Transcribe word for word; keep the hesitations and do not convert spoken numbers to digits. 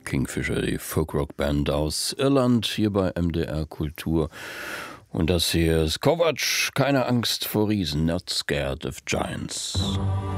Kingfisher, die Folkrock-Band aus Irland, hier bei M D R Kultur. Und das hier ist Kovacs, keine Angst vor Riesen, not scared of giants.